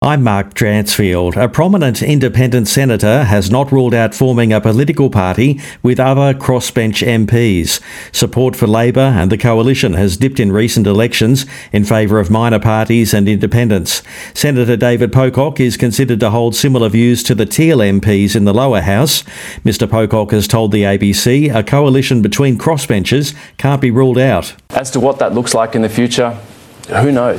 I'm Mark Dransfield. A prominent independent senator has not ruled out forming a political party with other crossbench MPs. Support for Labor and the Coalition has dipped in recent elections in favour of minor parties and independents. Senator David Pocock is considered to hold similar views to the Teal MPs in the lower house. Mr Pocock has told the ABC a coalition between crossbenchers can't be ruled out. As to what that looks like in the future, who knows?